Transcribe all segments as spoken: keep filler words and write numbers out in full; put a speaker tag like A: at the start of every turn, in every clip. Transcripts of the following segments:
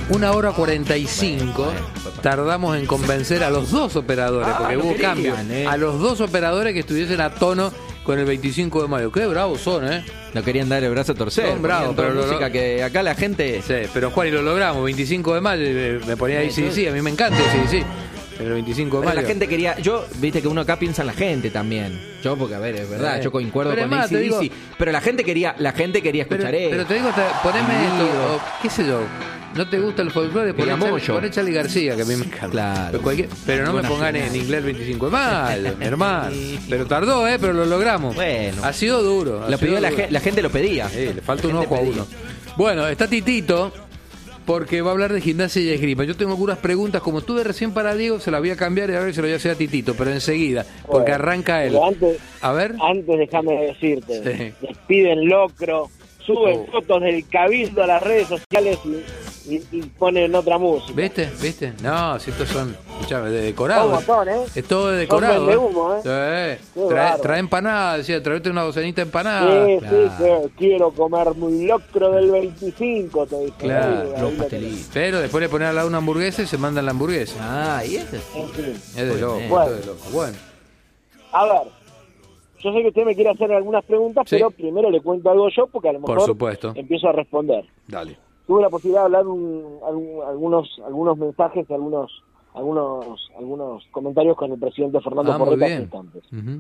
A: Una hora cuarenta y cinco tardamos en convencer a los dos operadores,
B: Ah,
A: porque
B: no
A: hubo
B: querían,
A: cambio.
B: eh.
A: A los dos operadores que estuviesen a tono con el veinticinco de mayo. Qué bravos son, ¿eh?
B: No querían dar el brazo a torcer.
A: Son bravos,
B: ponían toda
A: pero lo-
B: música que acá la gente...
A: Sí, pero Juan, y lo logramos. veinticinco de mayo, eh, me ponía ahí, sí, sí, a mí me encanta, sí, sí. Pero el veinticinco de
B: Pero
A: mayo.
B: la gente quería, yo, viste que uno acá piensa en la gente también. Yo, porque a ver, es verdad,
A: Sí.
B: yo concuerdo
A: Pero
B: con
A: es más, te
B: A C/D C,
A: digo-
B: pero la gente quería, la gente quería
A: Pero,
B: escuchar
A: pero
B: esto.
A: te digo, te- poneme esto,
B: Amigo.
A: o qué sé yo. ¿No te gusta el folclore? Poné
B: Pegamos
A: Charly,
B: yo.
A: poné Charly García, que a mí me encanta.
B: Claro.
A: Pero, cualquier- pero no me
B: Buena
A: pongan
B: final.
A: en inglés el veinticinco de mayo, mi hermano. Pero tardó, ¿eh? Pero lo logramos.
B: Bueno.
A: Ha sido duro. ha
B: Lo
A: sido
B: pidió la,
A: duro.
B: gen- la gente lo pedía.
A: Sí, le falta
B: La
A: un
B: gente
A: ojo a
B: pedía.
A: uno. Bueno, está Titito, porque va a hablar de gimnasia y esgrima. Yo tengo algunas preguntas, como tuve recién para Diego, se las voy a cambiar y a ver si lo voy a hacer a Titito, pero enseguida, porque
C: Bueno,
A: arranca él.
C: pero antes,
A: A ver.
C: antes déjame decirte,
A: Sí.
C: despiden locro, suben
A: Oh.
C: fotos del cabildo a las redes sociales y, y- y ponen otra música.
A: ¿Viste? ¿Viste? No, si estos son, escuchame, de decorado.
C: ¿Cómo son, eh?
A: Es todo de decorado.
C: Son vendehumo, ¿eh?
A: Sí.
C: Qué
A: Trae,
C: bárbaro.
A: trae empanada, decía, traete una docenita de empanada.
C: Sí,
B: claro.
C: sí, que quiero comer muy locro del veinticinco, te dije.
A: Claro,
C: Ahí, ahí
B: los
C: lo tenés.
B: pastelitos.
A: Pero después le ponen al lado una hamburguesa y se mandan la hamburguesa.
B: Ah, y ese.
C: En fin.
A: Es de
B: Muy
A: loco,
B: bien.
A: es de loco. Bueno.
C: A ver, yo sé que usted me quiere hacer algunas preguntas,
A: Sí.
C: pero primero le cuento algo yo, porque a lo mejor
A: Por supuesto.
C: empiezo a responder.
A: Dale.
C: Tuve la posibilidad de hablar un- algún- algunos algunos mensajes, algunos algunos algunos comentarios con el presidente Fernando
A: Ah, muy
C: Porreta hace
A: bien.
C: instantes.
A: Ujú.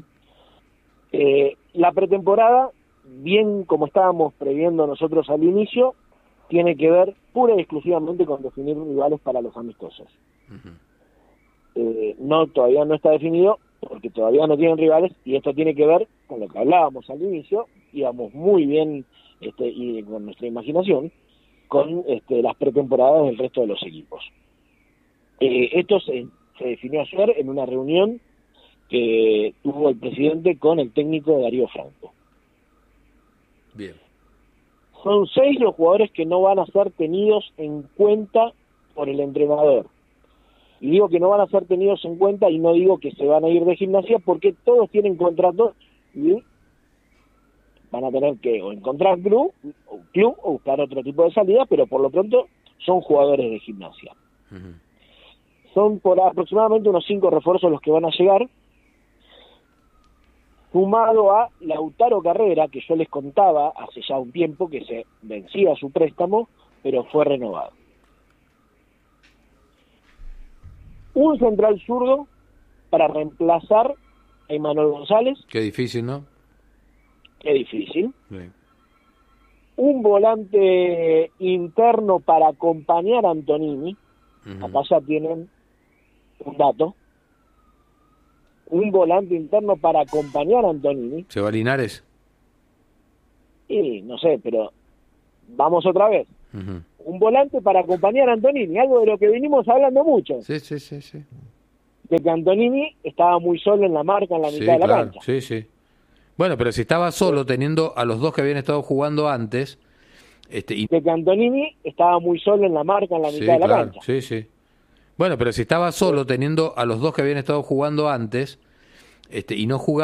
C: Eh, la pretemporada, bien como estábamos previendo nosotros al inicio, tiene que ver pura y exclusivamente con definir rivales para los amistosos.
A: Ujú.
C: Eh, no, todavía no está definido porque todavía no tienen rivales y esto tiene que ver con lo que hablábamos al inicio, íbamos muy bien este, y con nuestra imaginación, con este, las pretemporadas del resto de los equipos. Eh, esto se, se definió ayer en una reunión que tuvo el presidente con el técnico Darío Franco.
A: Bien.
C: Son seis los jugadores que no van a ser tenidos en cuenta por el entrenador. Y digo que no van a ser tenidos en cuenta y no digo que se van a ir de Gimnasia porque todos tienen contratos y van a tener que o encontrar club o, club, o buscar otro tipo de salida, pero por lo pronto son jugadores de Gimnasia.
A: Ujú.
C: Son por aproximadamente unos cinco refuerzos los que van a llegar, sumado a Lautaro Carrera, que yo les contaba hace ya un tiempo que se vencía su préstamo, pero fue renovado. Un central zurdo para reemplazar a Emanuel González,
A: Qué difícil, ¿no?
C: qué difícil.
A: Sí.
C: Un volante interno para acompañar a Antonini,
A: Ujú.
C: acá ya tienen un dato. Un volante interno para acompañar a Antonini,
A: ¿Se va Linares?
C: y no sé, pero vamos otra vez.
A: Ujú.
C: Un volante para acompañar a Antonini, algo de lo que venimos hablando mucho,
A: Sí, sí, sí, sí.
C: de que Antonini estaba muy solo en la marca, en la
A: Sí,
C: mitad de la
A: claro.
C: cancha.
A: Sí, sí. Bueno, pero si estaba solo teniendo a los dos que habían estado jugando antes, este, y
C: De que Antonini estaba muy solo en la marca, en la
A: sí,
C: mitad de la
A: claro,
C: cancha.
A: sí, sí. Bueno, pero si estaba solo teniendo a los dos que habían estado jugando antes, este, y no jugaba